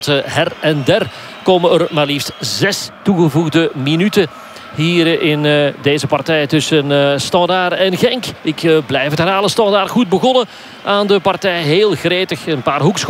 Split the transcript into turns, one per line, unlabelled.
Her en der komen er maar liefst 6 toegevoegde minuten hier in deze partij tussen Standaard en Genk. Ik blijf het herhalen, Standaard goed begonnen aan de partij. Heel gretig, een paar hoekschoten.